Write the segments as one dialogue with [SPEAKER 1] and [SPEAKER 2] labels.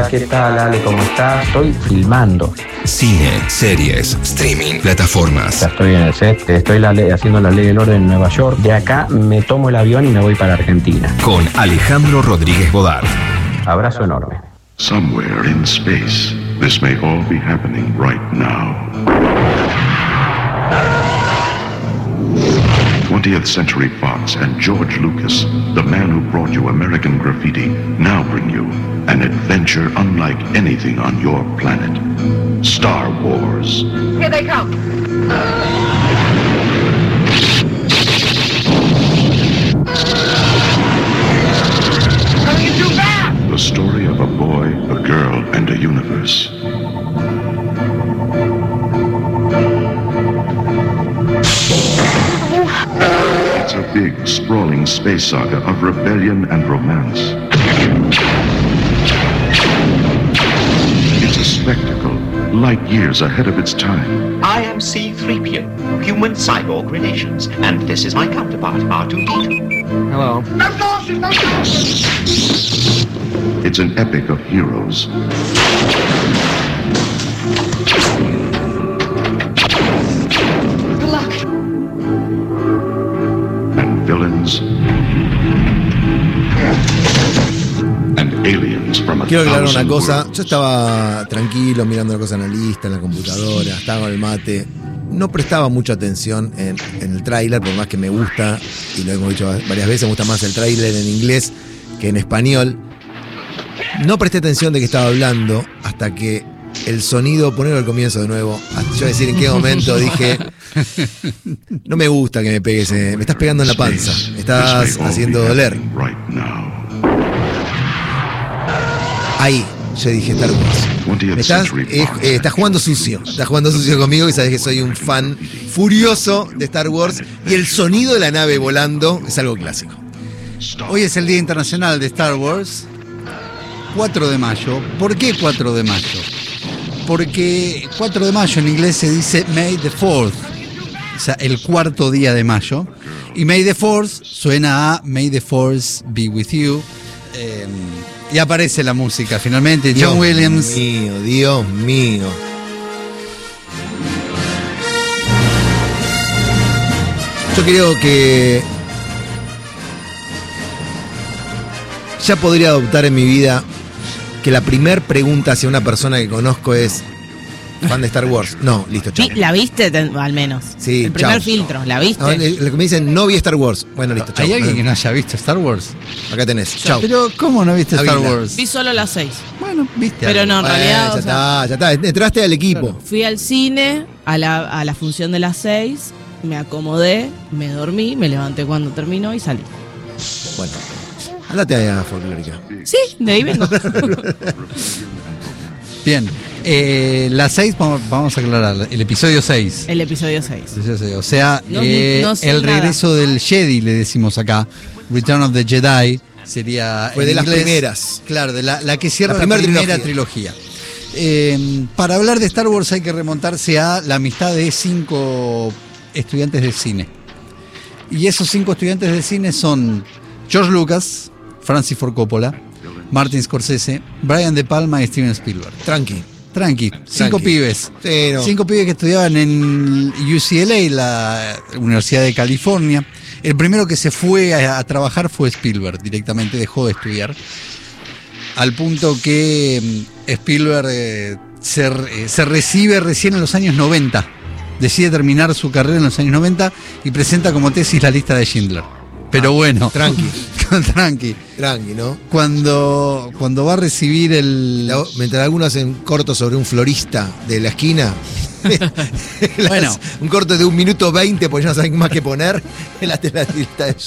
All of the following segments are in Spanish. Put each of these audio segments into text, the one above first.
[SPEAKER 1] ¿Qué tal, Ale? ¿Cómo estás? Estoy filmando.
[SPEAKER 2] Cine, series, streaming, plataformas.
[SPEAKER 1] Ya estoy en el set, estoy haciendo la ley del orden en Nueva York. De acá me tomo el avión y me voy para Argentina.
[SPEAKER 2] Con Alejandro Rodríguez Bodart.
[SPEAKER 1] Abrazo enorme.
[SPEAKER 3] Somewhere in space, this may all be happening right now. 20th Century Fox and George Lucas, the man who brought you American Graffiti, now bring you an adventure unlike anything on your planet. Star Wars.
[SPEAKER 4] Here they come. Coming in too fast!
[SPEAKER 3] The story of a boy, a girl, and a universe. It's a big, sprawling space saga of rebellion and romance. It's a spectacle, light years ahead of its time.
[SPEAKER 5] I am C-3PO, human cyborg relations, and this is my counterpart, R2-D2.
[SPEAKER 6] Hello.
[SPEAKER 4] No sauces, no sauces!
[SPEAKER 3] It's an epic of heroes.
[SPEAKER 4] Good luck.
[SPEAKER 3] And villains. And aliens from a
[SPEAKER 6] Quiero aclarar una
[SPEAKER 3] thousand
[SPEAKER 6] cosa.
[SPEAKER 3] worlds.
[SPEAKER 6] Yo estaba tranquilo mirando la cosa en la lista, en la computadora, estaba con el mate. No prestaba mucha atención en el tráiler, por más que me gusta, y lo hemos dicho varias veces, me gusta más el tráiler en inglés que en español. No presté atención de qué estaba hablando hasta que el sonido, ponerlo al comienzo de nuevo, hasta yo decir en qué momento dije, no me gusta que me pegues, me estás pegando en la panza, me estás
[SPEAKER 3] This may all
[SPEAKER 6] haciendo
[SPEAKER 3] be
[SPEAKER 6] doler.
[SPEAKER 3] happening right now.
[SPEAKER 6] Ahí, yo dije Star Wars.
[SPEAKER 3] 20th
[SPEAKER 6] Me estás,
[SPEAKER 3] Century Fox.
[SPEAKER 6] estás jugando sucio conmigo y sabes que soy un fan furioso de Star Wars y el sonido de la nave volando es algo clásico.
[SPEAKER 7] Hoy es el Día Internacional de Star Wars, 4 de mayo. ¿Por qué 4 de mayo? Porque 4 de mayo en inglés se dice May the 4th, o sea, el cuarto día de mayo. Y May the 4th suena a May the 4th be with you. Y aparece la música finalmente. John Williams.
[SPEAKER 6] Dios mío. Yo creo que ya podría adoptar en mi vida que la primer pregunta hacia una persona que conozco es ¿fan de Star Wars? No, listo, chao.
[SPEAKER 8] ¿La viste al menos?
[SPEAKER 6] Sí,
[SPEAKER 8] el primer
[SPEAKER 6] chao.
[SPEAKER 8] filtro, ¿la viste?
[SPEAKER 6] No, lo que me dicen, no vi Star Wars. Bueno, listo, chao.
[SPEAKER 7] ¿Hay alguien que no haya visto Star Wars?
[SPEAKER 6] Acá tenés, chao.
[SPEAKER 7] Pero ¿cómo no viste Star
[SPEAKER 6] Avila.
[SPEAKER 7] Wars?
[SPEAKER 8] Vi solo las 6.
[SPEAKER 7] Bueno, viste.
[SPEAKER 8] Pero
[SPEAKER 7] algo.
[SPEAKER 8] no, en realidad, o sea,
[SPEAKER 6] ya está. Entraste al equipo.
[SPEAKER 8] fui al cine a la función de las 6, me acomodé, me dormí, me levanté cuando terminó y salí.
[SPEAKER 6] Bueno, andate a Folclórica.
[SPEAKER 8] Sí, de ahí vengo.
[SPEAKER 7] Bien. La 6, vamos a aclarar. El episodio 6.
[SPEAKER 8] El episodio 6.
[SPEAKER 7] O sea,
[SPEAKER 8] No sé
[SPEAKER 7] el
[SPEAKER 8] nada.
[SPEAKER 7] regreso del Jedi, le decimos acá. Return of the Jedi sería.
[SPEAKER 6] Fue
[SPEAKER 7] en
[SPEAKER 6] de las
[SPEAKER 7] inglés,
[SPEAKER 6] primeras.
[SPEAKER 7] Claro, de la que cierra
[SPEAKER 6] La
[SPEAKER 7] la
[SPEAKER 6] primera
[SPEAKER 7] primera trilogía. Para hablar de Star Wars hay que remontarse a la amistad de 5 estudiantes de cine. Y esos 5 estudiantes de cine son George Lucas, Francis Ford Coppola, Martin Scorsese, Brian De Palma y Steven Spielberg. Tranqui, 5 pibes.
[SPEAKER 6] Sí, no.
[SPEAKER 7] 5 pibes que estudiaban en UCLA, la Universidad de California. El primero que se fue a trabajar fue Spielberg, directamente dejó de estudiar. Al punto que Spielberg se recibe recién en los años 90. Decide terminar su carrera en los años 90 y presenta como tesis la lista de Schindler. Pero bueno,
[SPEAKER 6] Tranqui, ¿no?
[SPEAKER 7] Cuando va a recibir
[SPEAKER 6] Mientras algunos hacen cortos sobre un florista de la esquina.
[SPEAKER 7] Bueno.
[SPEAKER 6] Un corto de 1 minuto 20 porque ya no saben más que poner. La lista de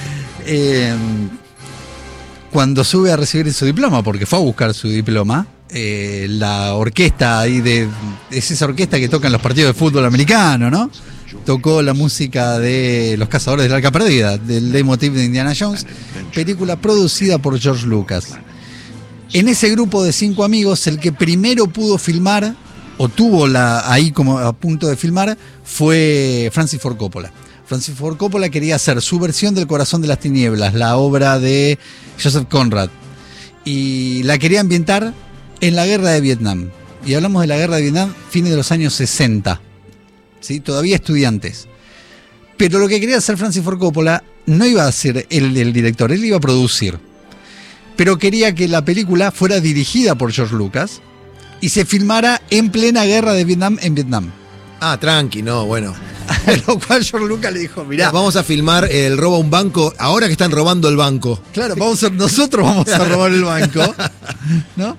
[SPEAKER 7] cuando sube a recibir su diploma, porque fue a buscar su diploma, la orquesta ahí es esa orquesta que toca en los partidos de fútbol americano, ¿no? Tocó la música de Los Cazadores del Arca Perdida, del leitmotiv de Indiana Jones, película producida por George Lucas. En ese grupo de 5 amigos, el que primero pudo filmar, o tuvo ahí como a punto de filmar, fue Francis Ford Coppola. Francis Ford Coppola quería hacer su versión del Corazón de las Tinieblas, la obra de Joseph Conrad. Y la quería ambientar en la guerra de Vietnam. Y hablamos de la guerra de Vietnam, fines de los años 60. ¿Sí? Todavía estudiantes. Pero lo que quería hacer Francis Ford Coppola no iba a ser el director, él iba a producir. Pero quería que la película fuera dirigida por George Lucas y se filmara en plena guerra de Vietnam en Vietnam.
[SPEAKER 6] Ah, tranqui, no, bueno.
[SPEAKER 7] A lo cual George Lucas le dijo, mirá,
[SPEAKER 6] Vamos a filmar el robo a un banco ahora que están robando el banco.
[SPEAKER 7] claro, nosotros vamos a robar el banco, ¿no?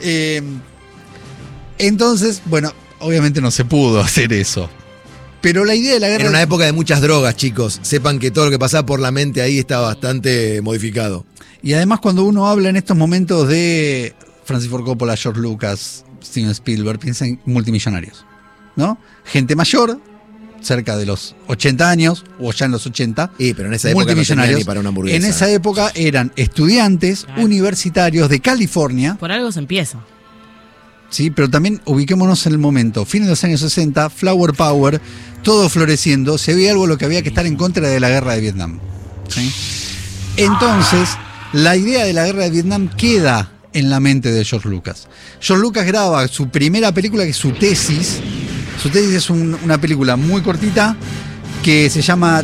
[SPEAKER 7] Entonces, bueno, obviamente no se pudo hacer eso. Pero la idea de la guerra...
[SPEAKER 6] En una época de muchas drogas, chicos. Sepan que todo lo que pasaba por la mente ahí está bastante modificado.
[SPEAKER 7] Y además cuando uno habla en estos momentos de Francis Ford Coppola, George Lucas, Steven Spielberg, piensa en multimillonarios, ¿no? Gente mayor, cerca de los 80 años, o ya en los 80.
[SPEAKER 6] Pero en esa época no tenía ni para una hamburguesa.
[SPEAKER 7] En esa época eran estudiantes universitarios de California.
[SPEAKER 8] Por algo se empieza.
[SPEAKER 7] Sí, pero también ubiquémonos en el momento. Fines de los años 60, Flower Power, todo floreciendo. Se veía algo lo que había que estar en contra de la guerra de Vietnam. ¿Sí? Entonces, la idea de la guerra de Vietnam queda en la mente de George Lucas. George Lucas graba su primera película, que es su tesis. Su tesis es una película muy cortita que se llama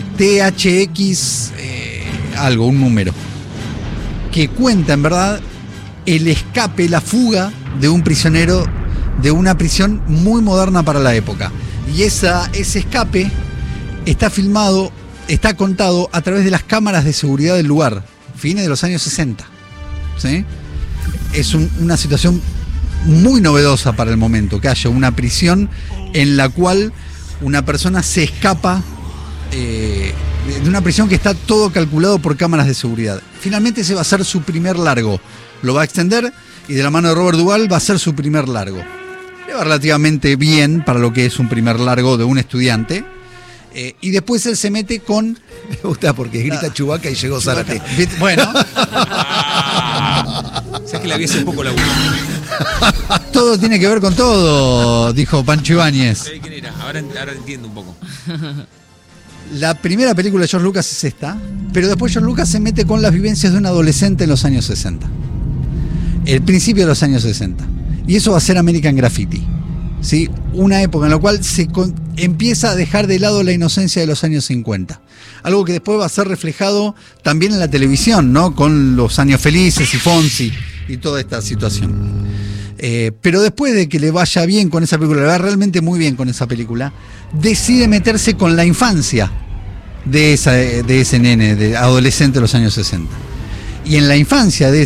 [SPEAKER 7] THX algo, un número, que cuenta en verdad el escape, la fuga de un prisionero de una prisión muy moderna para la época. Y ese escape está filmado, está contado a través de las cámaras de seguridad del lugar, fines de los años 60. ¿Sí? Es una situación muy novedosa para el momento, que haya una prisión en la cual una persona se escapa de una prisión que está todo calculado por cámaras de seguridad. Finalmente ese va a ser su primer largo. Lo va a extender y de la mano de Robert Duvall va a ser su primer largo. Le va relativamente bien para lo que es un primer largo de un estudiante. Y después él se mete con...
[SPEAKER 6] Me gusta porque grita Chewbacca y llegó Zárate.
[SPEAKER 7] Bueno.
[SPEAKER 9] ¿Sabes que le había un poco la
[SPEAKER 7] Todo tiene que ver con todo, dijo Pancho Ibáñez.
[SPEAKER 9] ¿Quién era? Ahora entiendo un poco.
[SPEAKER 7] La primera película de George Lucas es esta, pero después George Lucas se mete con las vivencias de un adolescente en los años 60. El principio de los años 60. Y eso va a ser American Graffiti. ¿Sí? Una época en la cual se empieza a dejar de lado la inocencia de los años 50. Algo que después va a ser reflejado también en la televisión, ¿no? Con Los Años Felices y Fonsi y toda esta situación. Pero después de que le vaya bien con esa película, le va realmente muy bien con esa película, decide meterse con la infancia de ese nene, de adolescente de los años 60. Y en la infancia en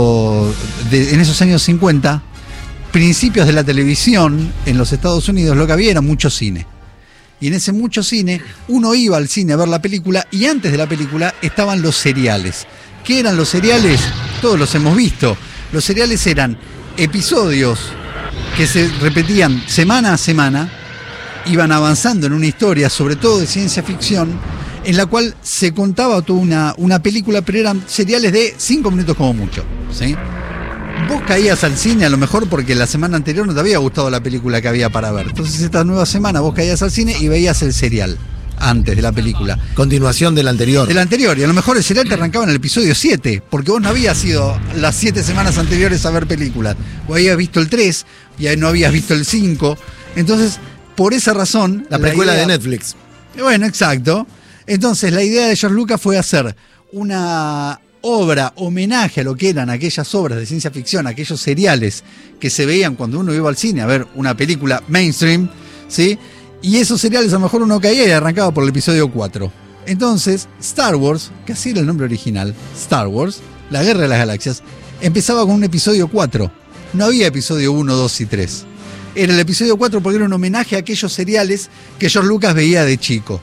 [SPEAKER 7] esos años 50, principios de la televisión en los Estados Unidos, lo que había era mucho cine. Y en ese mucho cine, uno iba al cine a ver la película y antes de la película estaban los seriales. ¿Qué eran los seriales? Todos los hemos visto. Los seriales eran episodios que se repetían semana a semana, iban avanzando en una historia, sobre todo de ciencia ficción, en la cual se contaba toda una película, pero eran seriales de 5 minutos como mucho, ¿sí? Vos caías al cine a lo mejor porque la semana anterior no te había gustado la película que había para ver. Entonces esta nueva semana vos caías al cine y veías el serial antes de la película.
[SPEAKER 6] Continuación del anterior.
[SPEAKER 7] Del anterior. Y a lo mejor el serial te arrancaba en el episodio 7, porque vos no habías ido las 7 semanas anteriores a ver películas. Vos habías visto el 3 y no habías visto el 5. Entonces, por esa razón...
[SPEAKER 6] La precuela de Netflix.
[SPEAKER 7] Bueno, exacto. Entonces, la idea de George Lucas fue hacer una obra, homenaje a lo que eran aquellas obras de ciencia ficción, aquellos seriales que se veían cuando uno iba al cine a ver una película mainstream, ¿sí? Y esos seriales a lo mejor uno caía y arrancaba por el episodio 4. Entonces, Star Wars, que así era el nombre original, Star Wars, la Guerra de las Galaxias, empezaba con un episodio 4. No había episodio 1, 2 y 3. Era el episodio 4 porque era un homenaje a aquellos seriales que George Lucas veía de chico.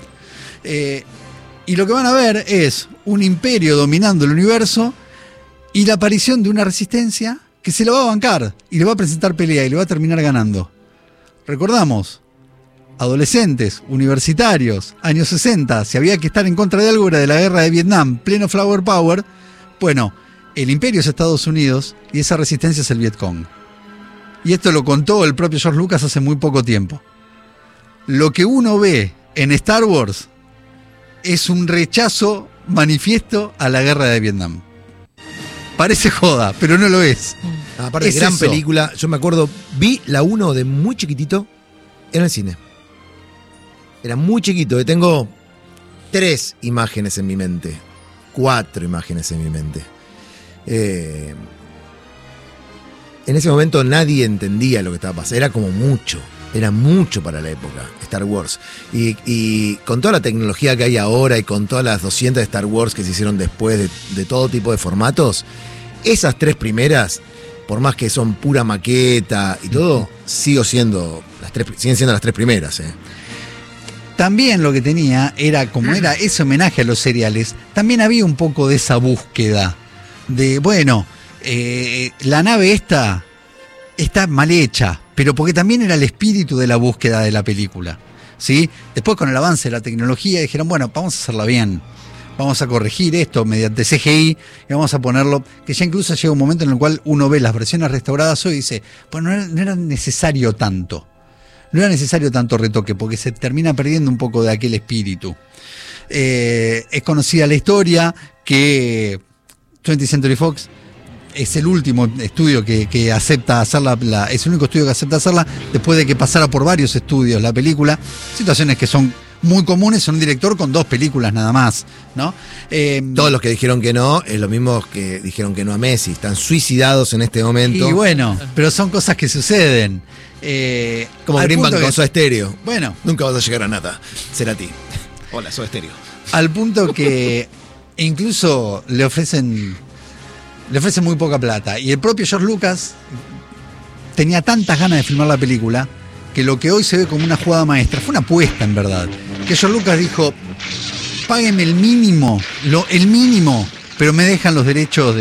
[SPEAKER 7] Y lo que van a ver es un imperio dominando el universo y la aparición de una resistencia que se lo va a bancar y le va a presentar pelea y le va a terminar ganando. Recordamos, adolescentes, universitarios, años 60, si había que estar en contra de algo era de la guerra de Vietnam, pleno Flower Power. Bueno, el imperio es Estados Unidos y esa resistencia es el Vietcong. Y esto lo contó el propio George Lucas hace muy poco tiempo. Lo que uno ve en Star Wars es un rechazo manifiesto a la guerra de Vietnam. Parece joda, pero no lo es.
[SPEAKER 6] Aparte,
[SPEAKER 7] Es
[SPEAKER 6] gran
[SPEAKER 7] eso.
[SPEAKER 6] película. Yo me acuerdo, vi la 1 de muy chiquitito en el cine. Era muy chiquito. Tengo 3 imágenes en mi mente. 4 imágenes en mi mente. En ese momento nadie entendía lo que estaba pasando. Era como mucho. Era mucho para la época, Star Wars. Y con toda la tecnología que hay ahora y con todas las 200 de Star Wars que se hicieron después de todo tipo de formatos, esas 3 primeras, por más que son pura maqueta y todo, siguen siendo las 3 primeras.
[SPEAKER 7] También lo que tenía era, como era ese homenaje a los seriales, también había un poco de esa búsqueda de, bueno, la nave esta está mal hecha, pero porque también era el espíritu de la búsqueda de la película, ¿sí? Después, con el avance de la tecnología, dijeron, bueno, vamos a hacerla bien, vamos a corregir esto mediante CGI y vamos a ponerlo, que ya incluso llega un momento en el cual uno ve las versiones restauradas hoy y dice, pues no era necesario tanto. No era necesario tanto retoque, porque se termina perdiendo un poco de aquel espíritu. Es conocida la historia que 20th Century Fox es el último estudio que acepta hacerla, es el único estudio que acepta hacerla, después de que pasara por varios estudios la película. Situaciones que son muy comunes en un director con 2 películas nada más, ¿no?
[SPEAKER 6] Todos los que dijeron que no, es lo mismo que dijeron que no a Messi. Están suicidados en este momento.
[SPEAKER 7] Y bueno, pero son cosas que suceden.
[SPEAKER 6] Como
[SPEAKER 7] al
[SPEAKER 6] Greenbank
[SPEAKER 7] punto
[SPEAKER 6] con
[SPEAKER 7] que-
[SPEAKER 6] Soda Stereo.
[SPEAKER 7] Bueno,
[SPEAKER 6] Nunca vas a llegar a nada. Será a ti. Hola, Soda Stereo.
[SPEAKER 7] al punto que incluso le ofrecen muy poca plata. Y el propio George Lucas tenía tantas ganas de filmar la película que lo que hoy se ve como una jugada maestra fue una apuesta, en verdad. Que George Lucas dijo, páguenme el mínimo, pero me dejan los derechos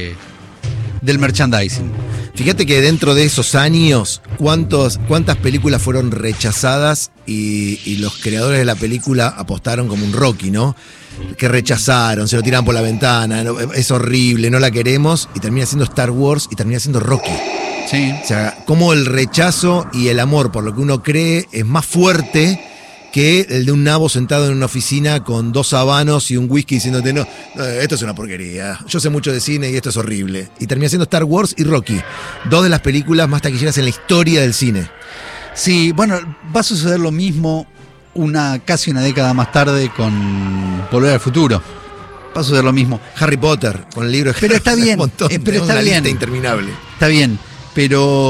[SPEAKER 7] del merchandising.
[SPEAKER 6] Fíjate que dentro de esos años, cuántas películas fueron rechazadas y los creadores de la película apostaron como un Rocky, ¿no? Que rechazaron, se lo tiran por la ventana, es horrible, no la queremos, y termina siendo Star Wars y termina siendo Rocky.
[SPEAKER 7] Sí.
[SPEAKER 6] O sea, como el rechazo y el amor por lo que uno cree es más fuerte que el de un nabo sentado en una oficina con 2 habanos y un whisky diciéndote, no, esto es una porquería, yo sé mucho de cine y esto es horrible. Y termina siendo Star Wars y Rocky, 2 de las películas más taquilleras en la historia del cine.
[SPEAKER 7] Sí, bueno, va a suceder lo mismo casi una década más tarde con Volver al Futuro. Va a suceder lo mismo.
[SPEAKER 6] Hay Potter, con el libro de
[SPEAKER 7] Pero está
[SPEAKER 6] Harry
[SPEAKER 7] bien,
[SPEAKER 6] Potter,
[SPEAKER 7] pero
[SPEAKER 6] tenemos
[SPEAKER 7] está
[SPEAKER 6] una
[SPEAKER 7] bien.
[SPEAKER 6] lista interminable.
[SPEAKER 7] Está bien, pero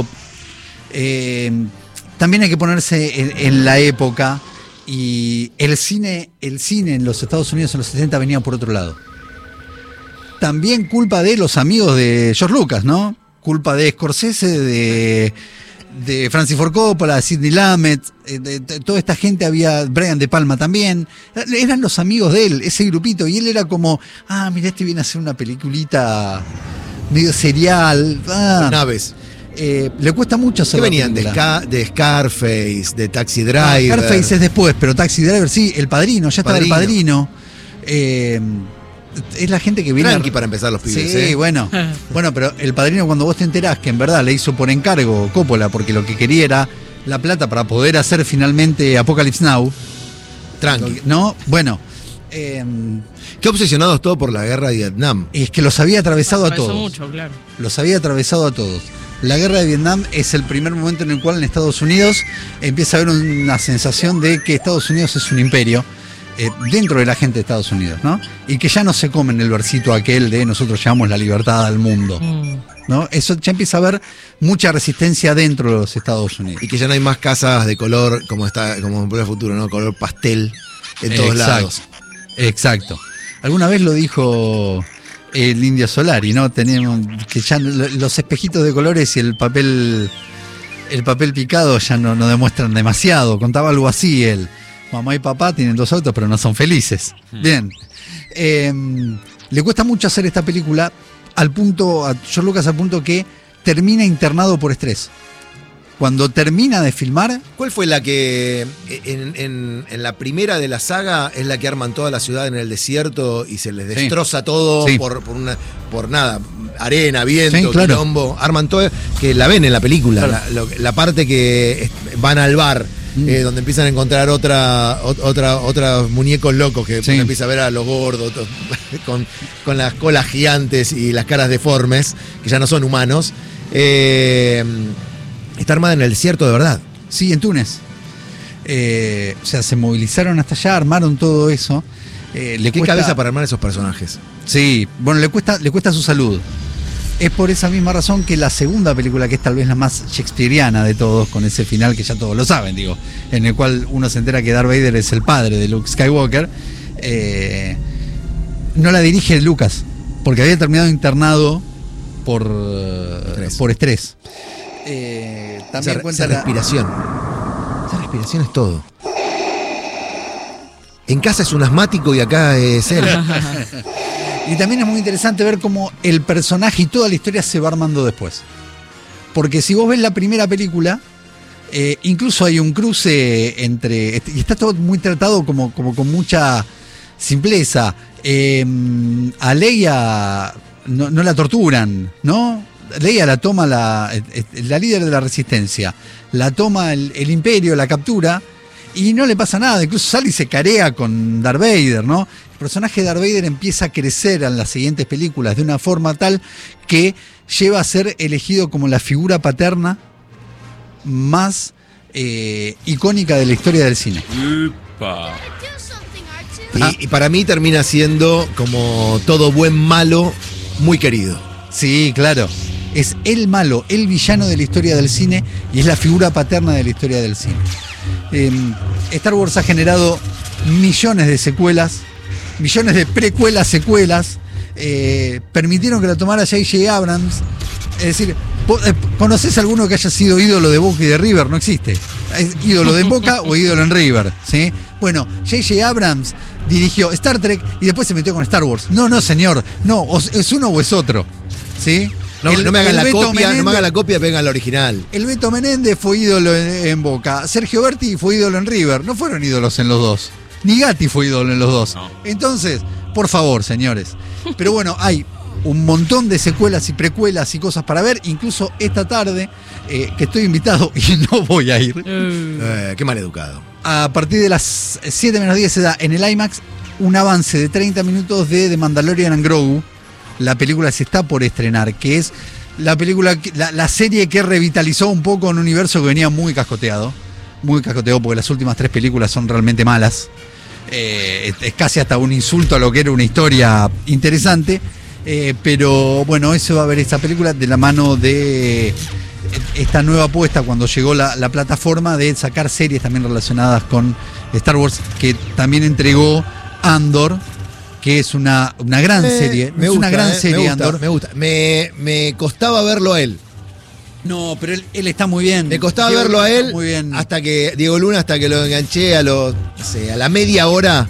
[SPEAKER 7] también hay que ponerse en la época, y el cine en los Estados Unidos en los 70 venía por otro lado. También culpa de los amigos de George Lucas, ¿no? Culpa de Scorsese, de Francis Ford Coppola, de Sidney Lumet, de toda esta gente, Brian De Palma también, eran los amigos de él, ese grupito, y él era como, mira, este viene a hacer una peliculita medio serial,
[SPEAKER 6] Con naves.
[SPEAKER 7] le cuesta mucho hacer
[SPEAKER 6] ¿Qué
[SPEAKER 7] la
[SPEAKER 6] venían?
[SPEAKER 7] película.
[SPEAKER 6] De Scarface, de Taxi Driver.
[SPEAKER 7] Scarface es después, pero Taxi Driver sí, El Padrino, ya estaba El Padrino. Es la gente que viene.
[SPEAKER 6] Tranqui para empezar los pibes.
[SPEAKER 7] Sí, bueno, pero El Padrino, cuando vos te enterás que en verdad le hizo por encargo Coppola, porque lo que quería era la plata para poder hacer finalmente Apocalypse Now.
[SPEAKER 6] Tranqui.
[SPEAKER 7] ¿No? Bueno.
[SPEAKER 6] Qué obsesionados todos por la guerra de Vietnam.
[SPEAKER 7] Es que los había atravesado a
[SPEAKER 8] Atravesó
[SPEAKER 7] todos.
[SPEAKER 8] mucho, claro.
[SPEAKER 7] Los había atravesado a todos. La guerra de Vietnam es el primer momento en el cual en Estados Unidos empieza a haber una sensación de que Estados Unidos es un imperio dentro de la gente de Estados Unidos, ¿no? Y que ya no se comen el versito aquel de nosotros llevamos la libertad al mundo, ¿no? Eso ya empieza a haber mucha resistencia dentro de los Estados Unidos.
[SPEAKER 6] Y que ya no hay más casas de color como en el futuro, ¿no? Color pastel en todos lados.
[SPEAKER 7] Exacto. Alguna vez lo dijo el Indio Solari, ¿no? Tenemos que ya los espejitos de colores y el papel picado ya no demuestran demasiado. Contaba algo así él. Mamá y papá tienen 2 autos, pero no son felices. Bien. Le cuesta mucho hacer esta película a George Lucas, al punto que termina internado por estrés. Cuando termina de filmar.
[SPEAKER 6] ¿Cuál fue la que en la primera de la saga es la que arman toda la ciudad en el desierto y se les destroza todo por nada, arena, viento, quilombo, arman todo, que la ven en la película, la parte que van al bar, donde empiezan a encontrar otros muñecos locos que uno empieza a ver a los gordos con las colas gigantes y las caras deformes, que ya no son humanos. Está armada en el desierto de verdad.
[SPEAKER 7] Sí, en Túnez. O sea, se movilizaron hasta allá, armaron todo eso.
[SPEAKER 6] ¿Qué cabeza para armar esos personajes?
[SPEAKER 7] Sí, bueno, le cuesta su salud. Es por esa misma razón que la segunda película, que es tal vez la más shakespeariana de todos, con ese final que ya todos lo saben, digo, en el cual uno se entera que Darth Vader es el padre de Luke Skywalker, no la dirige Lucas, porque había terminado internado por estrés. También
[SPEAKER 6] Esa respiración. Esa respiración es todo. En casa es un asmático y acá es él.
[SPEAKER 7] Y también es muy interesante ver cómo el personaje y toda la historia se va armando después. Porque si vos ves la primera película, incluso hay un cruce entre... Y está todo muy tratado como con mucha simpleza. A Leia no la torturan, ¿no? Leia la toma la líder de la resistencia. La toma el Imperio, la captura... Y no le pasa nada, incluso sale y se carea con Darth Vader, ¿no? El personaje de Darth Vader empieza a crecer en las siguientes películas de una forma tal que lleva a ser elegido como la figura paterna más icónica de la historia del cine.
[SPEAKER 6] Y para mí termina siendo como todo buen malo, muy querido.
[SPEAKER 7] Sí, claro. Es el malo, el villano de la historia del cine y es la figura paterna de la historia del cine. Star Wars ha generado millones de secuelas, millones de precuelas, secuelas. Permitieron que la tomara J.J. Abrams. Es decir, ¿conocés alguno que haya sido ídolo de Boca y de River? No existe. ¿Es ídolo de Boca o ídolo en River? ¿Sí? Bueno, J.J. Abrams dirigió Star Trek y después se metió con Star Wars. No, señor. No, es uno o es otro. ¿Sí?
[SPEAKER 6] No me hagan la copia, vengan la original.
[SPEAKER 7] El Beto Menéndez fue ídolo en Boca. Sergio Berti fue ídolo en River. No fueron ídolos en los dos. Ni Gatti fue ídolo en los dos. No. Entonces, por favor, señores. Pero bueno, hay un montón de secuelas y precuelas y cosas para ver. Incluso esta tarde, que estoy invitado y no voy a ir.
[SPEAKER 6] Qué maleducado.
[SPEAKER 7] A partir de las 7:10 se da en el IMAX un avance de 30 minutos de The Mandalorian and Grogu. La película se está por estrenar, que es la película, la serie que revitalizó un poco un universo que venía muy cascoteado porque las últimas 3 películas son realmente malas. Es casi hasta un insulto a lo que era una historia interesante, pero bueno, eso va a ver esta película de la mano de esta nueva apuesta cuando llegó la plataforma de sacar series también relacionadas con Star Wars, que también entregó Andor, que es una gran serie.
[SPEAKER 6] Me gusta,
[SPEAKER 7] Andor.
[SPEAKER 6] Me gusta. Me costaba verlo a él.
[SPEAKER 7] No, pero él está muy bien.
[SPEAKER 6] Me costaba verlo a él muy bien. Hasta que Diego Luna, hasta que lo enganché a la media hora,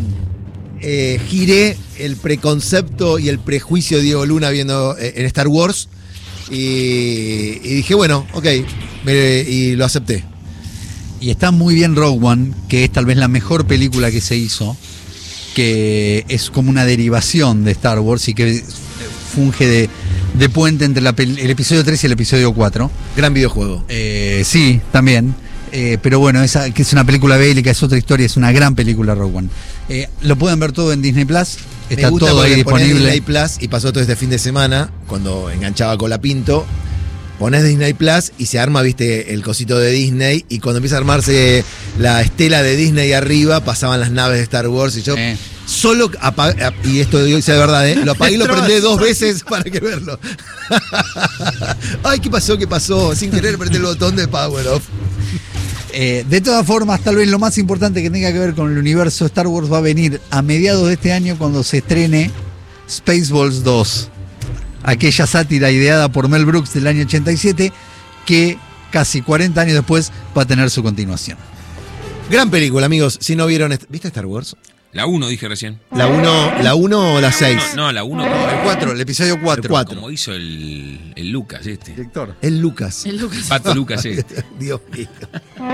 [SPEAKER 6] giré el preconcepto y el prejuicio de Diego Luna viendo en Star Wars y dije, bueno, ok, y lo acepté.
[SPEAKER 7] Y está muy bien Rogue One, que es tal vez la mejor película que se hizo, que es como una derivación de Star Wars y que funge de puente entre el episodio 3 y el episodio 4.
[SPEAKER 6] Gran videojuego.
[SPEAKER 7] Sí, también. Pero bueno, esa que es una película bélica, es otra historia, es una gran película Rogue One. Lo pueden ver todo en Disney Plus. Está todo ahí disponible.
[SPEAKER 6] Disney Plus y pasó todo este fin de semana, cuando enganchaba con la Pinto. Ponés Disney Plus y se arma, viste, el cosito de Disney. Y cuando empieza a armarse la estela de Disney arriba, pasaban las naves de Star Wars. Y yo solo apagué, y esto digo sea verdad, lo apagué y lo prendí 2 veces para que verlo. Ay, ¿qué pasó? Sin querer apreté el botón de Power Off.
[SPEAKER 7] De todas formas, tal vez lo más importante que tenga que ver con el universo Star Wars va a venir a mediados de este año cuando se estrene Spaceballs 2. Aquella sátira ideada por Mel Brooks del año 87 que casi 40 años después va a tener su continuación.
[SPEAKER 6] Gran película, amigos. Si no vieron... ¿Viste Star Wars?
[SPEAKER 9] La 1 dije recién.
[SPEAKER 6] ¿La 1 o la 6?
[SPEAKER 9] No, la 1.
[SPEAKER 7] El 4, el episodio 4.
[SPEAKER 9] Como hizo el Lucas
[SPEAKER 6] El Lucas.
[SPEAKER 9] Pato Lucas
[SPEAKER 6] Dios mío.